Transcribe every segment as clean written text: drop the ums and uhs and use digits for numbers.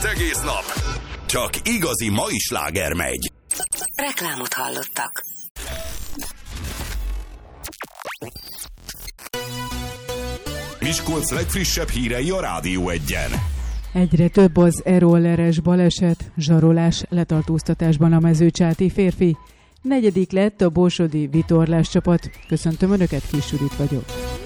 Egész nap. Csak igazi mai sláger megy. Reklámot hallottak. Miskolc legfrissebb hírei a Rádió Egyen. Egyre több az e-rolleres baleset, zsarolás, letartóztatásban a mezőcsáti férfi. 4. lett a borsodi vitorlás csapat. Köszöntöm Önöket, Kis Judit vagyok.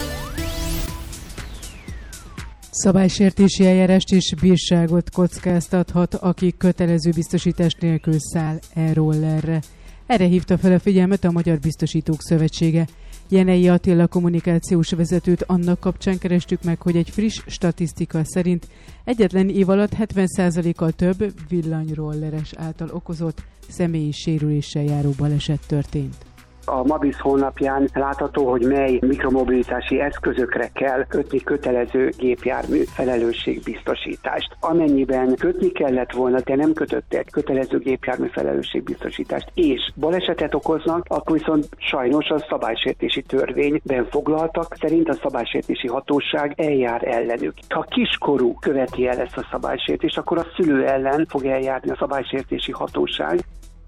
Szabálysértési eljárást és bírságot kockáztathat, aki kötelező biztosítás nélkül száll e-rollerre. Erre hívta fel a figyelmet a Magyar Biztosítók Szövetsége. Jenei Attila kommunikációs vezetőt annak kapcsán kerestük meg, hogy egy friss statisztika szerint egyetlen év alatt 70%-kal több villanyrolleres által okozott személyi sérüléssel járó baleset történt. A MABISZ honlapján látható, hogy mely mikromobilitási eszközökre kell kötni kötelező gépjármű felelősségbiztosítást. Amennyiben kötni kellett volna, de nem kötöttek kötelező gépjármű felelősségbiztosítást, és balesetet okoznak, akkor viszont sajnos a szabálysértési törvényben foglaltak szerint a szabálysértési hatóság eljár ellenük. Ha kiskorú követi el ezt a szabálysértést, akkor a szülő ellen fog eljárni a szabálysértési hatóság.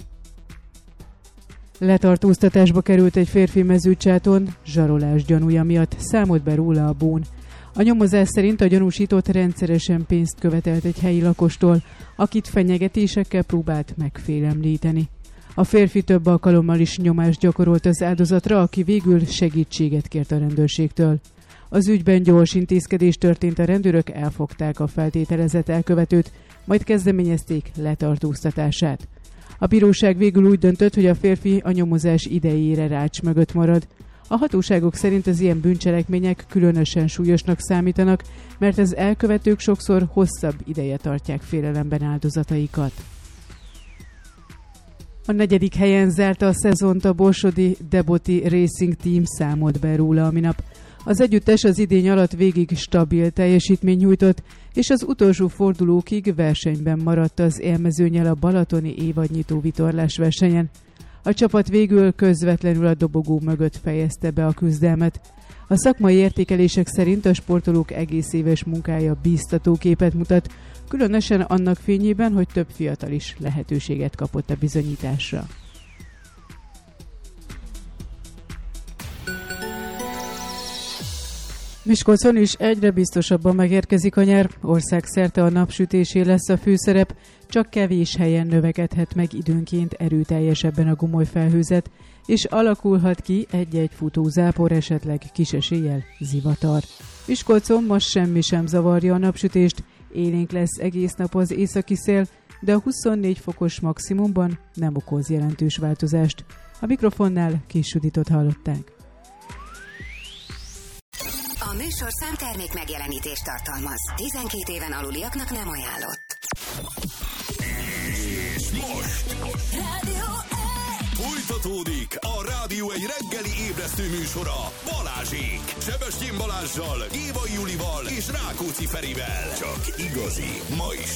Letartóztatásba került egy férfi Mezőcsáton, zsarolás gyanúja miatt, számolt be róla a bón. A nyomozás szerint a gyanúsított rendszeresen pénzt követelt egy helyi lakostól, akit fenyegetésekkel próbált megfélemlíteni. A férfi több alkalommal is nyomást gyakorolt az áldozatra, aki végül segítséget kért a rendőrségtől. Az ügyben gyors intézkedés történt, a rendőrök elfogták a feltételezett elkövetőt, majd kezdeményezték letartóztatását. A bíróság végül úgy döntött, hogy a férfi a nyomozás idejére rács mögött marad. A hatóságok szerint az ilyen bűncselekmények különösen súlyosnak számítanak, mert az elkövetők sokszor hosszabb ideje tartják félelemben áldozataikat. A 4. helyen zárta a szezont a borsodi Deboti Racing Team, számolt be róla a minap. Az együttes az idény alatt végig stabil teljesítményt nyújtott, és az utolsó fordulókig versenyben maradt az élmezőnnyel a balatoni évadnyitó vitorlás versenyen. A csapat végül közvetlenül a dobogó mögött fejezte be a küzdelmet. A szakmai értékelések szerint a sportolók egész éves munkája bíztató képet mutat, különösen annak fényében, hogy több fiatal is lehetőséget kapott a bizonyításra. Miskolcon is egyre biztosabban megérkezik a nyár, országszerte a napsütésé lesz a főszerep, csak kevés helyen növekedhet meg időnként erőteljesebben a gomolyfelhőzet, és alakulhat ki egy-egy futózápor, esetleg kis eséllyel zivatar. Miskolcon most semmi sem zavarja a napsütést, élénk lesz egész nap az északi szél, de a 24 fokos maximumban nem okoz jelentős változást. A mikrofonnál Kis Juditot hallották. A műsorszám termék megjelenítést tartalmaz. 12 éven aluliaknak nem ajánlott. És most Rádió folytatódik a Rádió egy reggeli ébresztő műsora Balázsék. Sebestyén Balázssal, Gévai Julival és Rákóczi Ferivel. Csak igazi mai